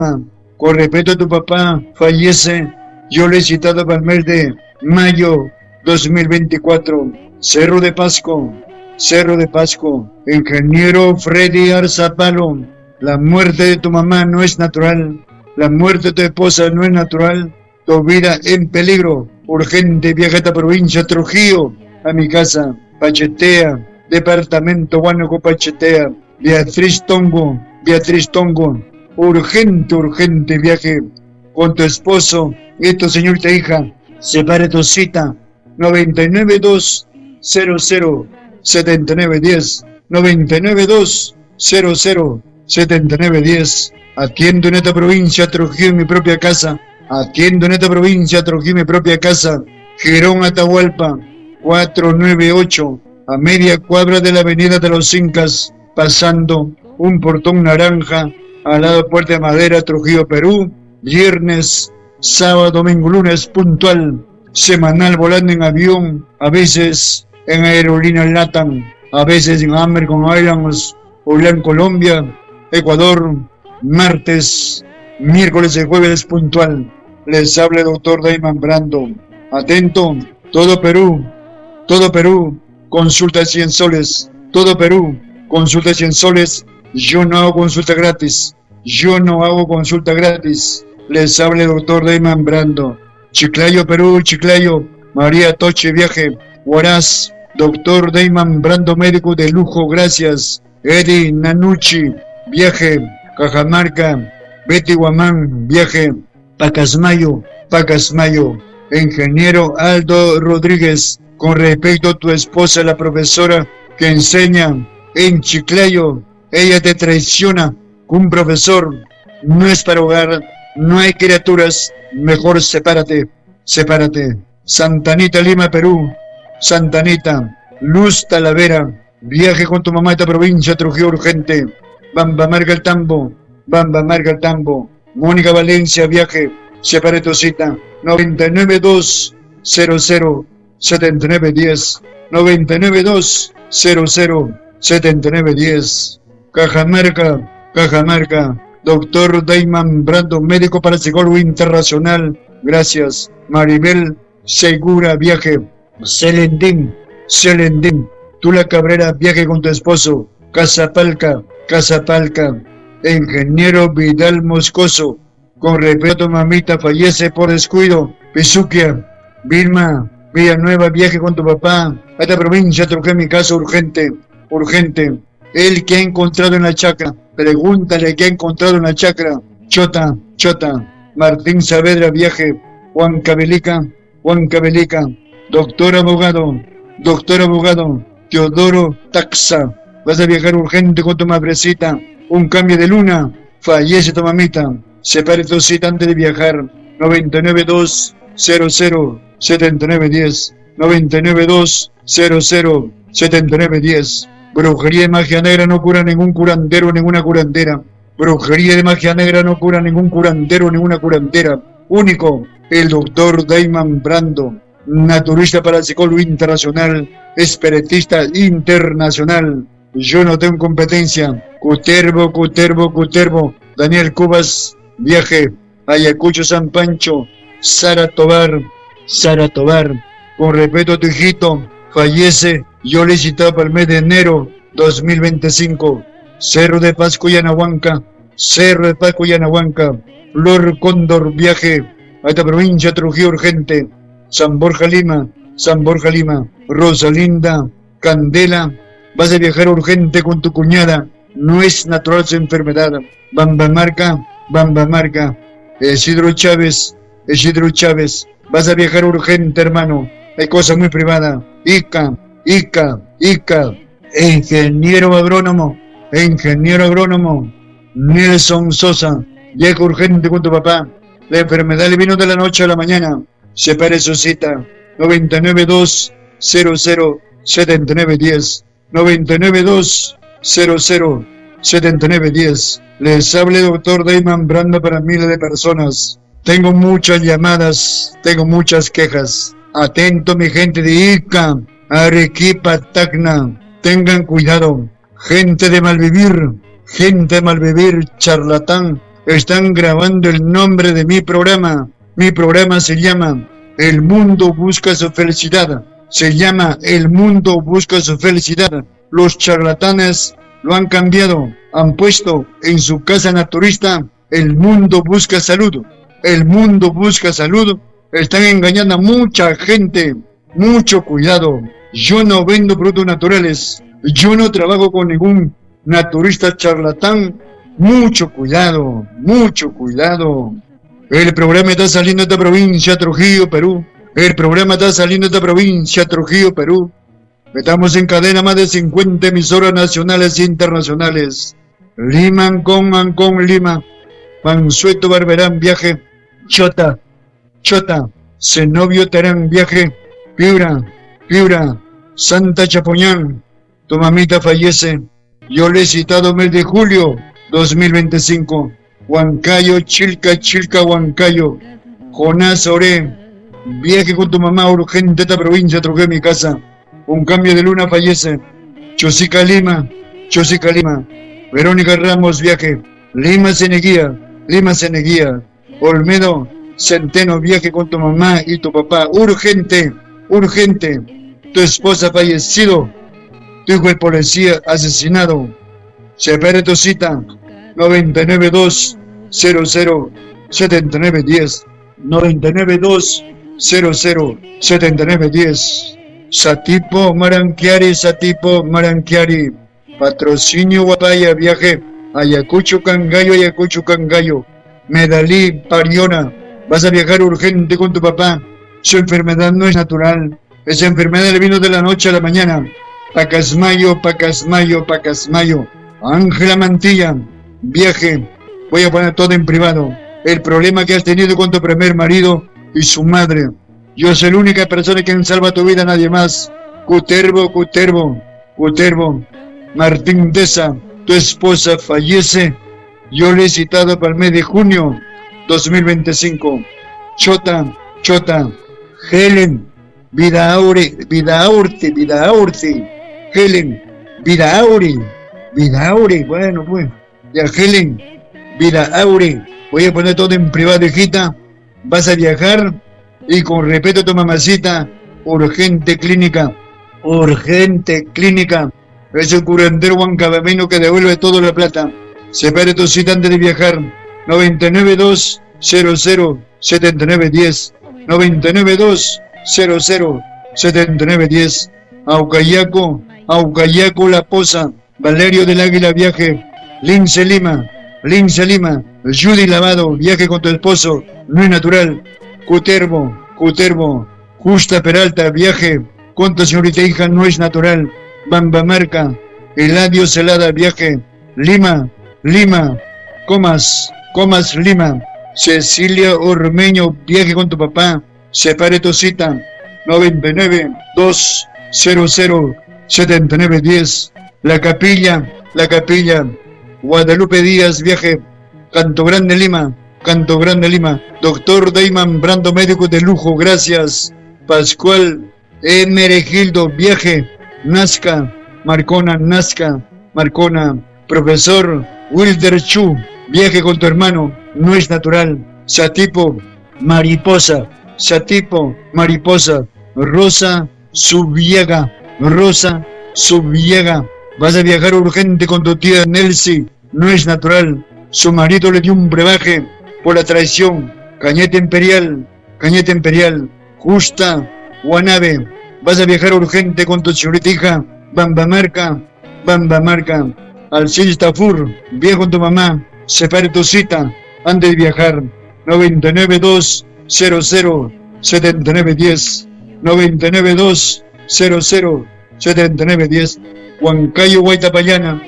Con respeto a tu papá, fallece. Yo le he citado para el mes de mayo 2024. Cerro de Pasco, ingeniero Freddy Arzapalo. La muerte de tu mamá no es natural. La muerte de tu esposa no es natural. Tu vida en peligro. Urgente, viaja a esta provincia, Trujillo, a mi casa. Pachetea, departamento Huánuco, Pachetea. Beatriz Tongo. Urgente viaje con tu esposo y tu señorita hija. Separe tu cita. 992007910. 992007910. Atiendo en esta provincia, Trujillo, en mi propia casa. Girón Atahualpa, 498, a media cuadra de la avenida de los Incas, pasando un portón naranja, al lado de Puerta de Madera, Trujillo, Perú. Viernes, sábado, domingo, lunes, puntual. Semanal, volando en avión, a veces en aerolínea LATAM, a veces en American Airlines, Orlando, Colombia, Ecuador. Martes, miércoles y jueves, puntual. Les habla el doctor Dayman Brando. Atento, todo Perú, consulta 100 soles. Todo Perú, consulta 100 soles. Yo no hago consulta gratis. Les habla el doctor Dayman Brando. Chiclayo, Perú, María Toche, viaje. Huaraz, doctor Dayman Brando, médico de lujo, gracias. Eddie Nanucci, viaje. Cajamarca, Betty Guamán, viaje. Pacasmayo. Ingeniero Aldo Rodríguez, con respecto a tu esposa, la profesora que enseña en Chiclayo, ella te traiciona. Un profesor no es para hogar, no hay criaturas, mejor sepárate. Santanita, Lima, Perú. Luz Talavera, viaje con tu mamá a esta provincia, Trujillo, urgente. Bamba Marga el Tambo. Mónica Valencia, viaje. Separe tu cita. 992007910. 992007910. Cajamarca. Doctor Dayman Brando, médico parapsicólogo internacional. Gracias. Maribel Segura, viaje. Selendín. Tula Cabrera, viaje con tu esposo. Casapalca. Ingeniero Vidal Moscoso, con respeto, mamita, fallece por descuido. Pizuquia. Vilma Villanueva, viaje con tu papá a esta provincia, Trujillo, mi casa, urgente. El que ha encontrado en la chacra, pregúntale qué ha encontrado en la chacra. Chota. Martín Saavedra, viaje. Huancavelica. Doctor abogado, Teodoro Taxa, vas a viajar urgente con tu madrecita. Un cambio de luna, fallece tu mamita. Separe tu cita antes de viajar. 992007910. 992007910. Brujería de magia negra no cura ningún curandero o ninguna curandera. Único, el doctor Dayman Brando, naturista parapsicólogo internacional, espiritista internacional. Yo no tengo competencia. Cutervo. Daniel Cubas, viaje. Ayacucho, San Pancho. Sara Tobar. Con respeto a tu hijito, fallece. Yo le he citado para el mes de enero 2025. Cerro de Pasco y Anahuanca. Flor Cóndor, viaje a esta provincia, Trujillo, urgente. San Borja Lima. Rosalinda Candela, vas a viajar urgente con tu cuñada. No es natural su enfermedad. Bamba Marca. Isidro Chávez, vas a viajar urgente, hermano. Hay cosas muy privadas. Ica. Ingeniero agrónomo. Nelson Sosa, viaja urgente con tu papá. La enfermedad le vino de la noche a la mañana. Separe su cita. 992007910. 992007910. Les habla el doctor Dayman Brando para miles de personas. Tengo muchas llamadas, tengo muchas quejas. Atento, mi gente de Ica, Arequipa, Tacna. Tengan cuidado. Gente de malvivir, charlatán, están grabando el nombre de mi programa. Mi programa se llama El Mundo Busca Su Felicidad. Se llama El Mundo Busca Su Felicidad. Los charlatanes lo han cambiado. Han puesto en su casa naturista El Mundo Busca Salud. El Mundo Busca Salud. Están engañando a mucha gente. Mucho cuidado. Yo no vendo productos naturales. Yo no trabajo con ningún naturista charlatán. Mucho cuidado. Mucho cuidado. El programa está saliendo de esta provincia, Trujillo, Perú. El programa está saliendo de esta provincia, Trujillo, Perú. Estamos en cadena más de 50 emisoras nacionales e internacionales. Lima, Ancón, Lima. Mansueto, Barberán, viaje. Chota, Zenobio, Terán, viaje. Piura, Santa Chapoñán. Tu mamita fallece. Yo le he citado mes de julio 2025. Huancayo, Chilca, Huancayo. Jonás Oré, viaje con tu mamá urgente a esta provincia, Trujillo, mi casa. Un cambio de luna, fallece. Chosica Lima. Verónica Ramos, viaje. Lima Ceneguía. Olmedo Centeno, viaje con tu mamá y tu papá. Urgente. Tu esposa fallecido. Tu hijo el policía asesinado. Se espera tu cita. 992 00 7910. 992 00 7910. Satipo Maranquiari. Patrocinio Guapaya, viaje. Ayacucho Cangallo. Medalí Pariona. Vas a viajar urgente con tu papá. Su enfermedad no es natural. Esa enfermedad le vino de la noche a la mañana. Pacasmayo. Ángela Mantilla, viaje. Voy a poner todo en privado. El problema que has tenido con tu primer marido y su madre. Yo soy la única persona que salva tu vida, nadie más. Cutervo. Martín Deza, tu esposa fallece. Yo le he citado para el mes de junio 2025. Chota. Helen, Vidaurte. Helen, Vidaure, bueno, pues. Ya, Helen, Vidaure. Voy a poner todo en privado, hijita. Vas a viajar y con respeto a tu mamacita, urgente clínica. Es un curandero huancabamino que devuelve toda la plata. Separe tu cita antes de viajar. 992 00 7910. 992 00 7910. Aucayaco, La Poza. Valerio del Águila, viaje. Lince Lima. Judy Lavado, viaje con tu esposo, no es natural. Cutervo. Justa Peralta, viaje con tu señorita hija, no es natural. Bambamarca. Eladio Celada, viaje. Lima. Comas, Lima. Cecilia Ormeño, viaje con tu papá. Separe tu cita. 992 00 7910. La Capilla. Guadalupe Díaz, viaje. Canto Grande, Lima. Doctor Dayman Brando, médico de lujo, gracias. Pascual Meregildo, viaje. Nazca. Marcona. Profesor Wilder Chu, viaje con tu hermano, no es natural. Satipo, mariposa. Rosa Subiega. Vas a viajar urgente con tu tía Nelcy, no es natural. Su marido le dio un brebaje por la traición. Cañete Imperial. Justa Guanave. Vas a viajar urgente con tu señorita hija. Bambamarca. Alcides Tafur, viaja con tu mamá. Separe tu cita antes de viajar. 992 00 7910. 992 00 7910. Huancayo Guaitapayana.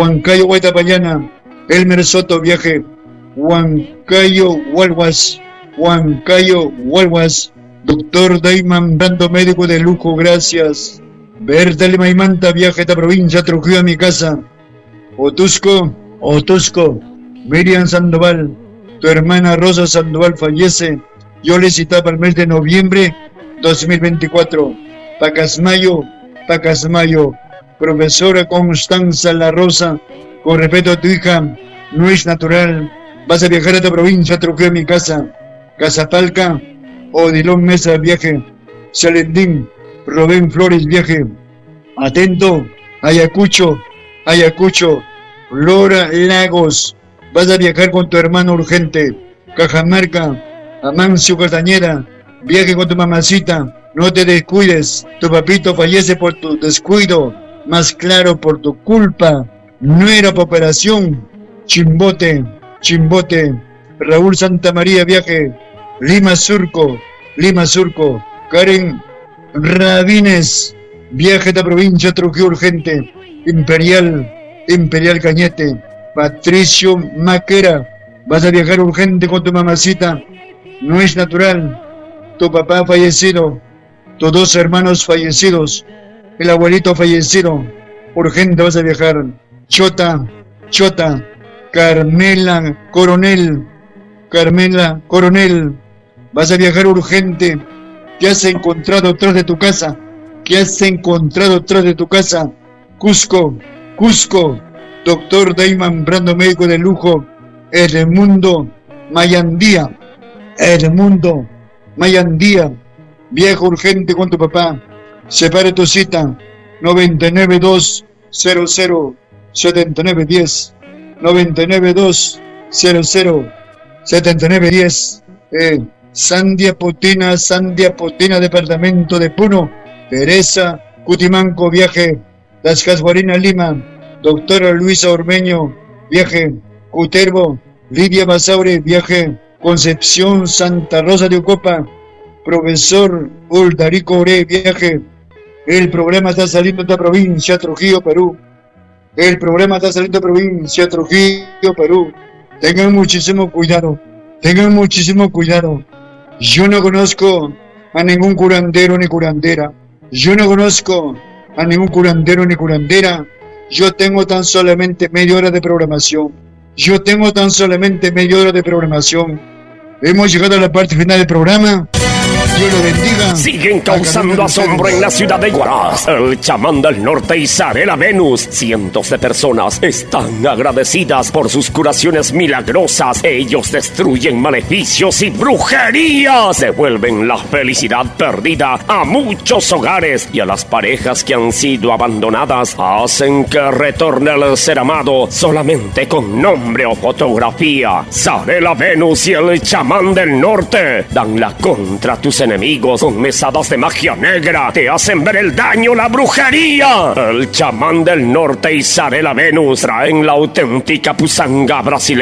Elmer Soto, viaje. Huancayo Walwas. Doctor Dayman Brando, médico de lujo, gracias. Berta Lima y Manta, viaje a esta provincia, Trujillo, a mi casa. Otusco. Miriam Sandoval, tu hermana Rosa Sandoval fallece. Yo le citaba para el mes de noviembre 2024. Pacasmayo. Profesora Constanza La Rosa, con respeto a tu hija, no es natural. Vas a viajar a esta provincia, Trujillo, mi casa. Casapalca, Odilón Mesa, viaje. Salendín, Rubén Flores, viaje. Atento, Ayacucho, Lora Lagos. Vas a viajar con tu hermano urgente. Cajamarca, Amancio Castañeda, viaje con tu mamacita. No te descuides, tu papito fallece por tu descuido. Más claro, por tu culpa. No era por operación. Chimbote, Raúl Santamaría, viaje. Lima Surco, Karen Rabines, viaje a esta provincia, Trujillo urgente. Imperial Cañete, Patricio Maquera, vas a viajar urgente con tu mamacita. No es natural, tu papá fallecido, tus dos hermanos fallecidos, el abuelito fallecido, urgente vas a viajar. Chota, Carmela Coronel, vas a viajar urgente. ¿Qué has encontrado atrás de tu casa? Cusco, doctor Dayman Brando, médico de lujo. Edmundo Mayandía, viaja urgente con tu papá. Separe tu cita, 992007910, 992007910. Sandia Putina, departamento de Puno. Teresa Cutimanco, viaje. Las Casguarinas, Lima. Doctora Luisa Ormeño, viaje. Cuterbo, Lidia Basaure, viaje. Concepción Santa Rosa de Ocopa. Profesor Uldarico Ore, viaje. El programa está saliendo de esta provincia, Trujillo, Perú. Tengan muchísimo cuidado. Yo no conozco a ningún curandero ni curandera. Yo tengo tan solamente media hora de programación. Hemos llegado a la parte final del programa. Dios lo bendiga. Siguen causando asombro en la ciudad de Huaraz. El chamán del norte y Zarela Venus. Cientos de personas están agradecidas por sus curaciones milagrosas. Ellos destruyen maleficios y brujerías. Devuelven la felicidad perdida a muchos hogares y a las parejas que han sido abandonadas. Hacen que retorne el ser amado solamente con nombre o fotografía. Zarela Venus y el chamán del norte dan la contra tus enemigos con mesadas de magia negra. Te hacen ver el daño, la brujería. El chamán del norte y Zarela Venus traen la auténtica pusanga brasileña.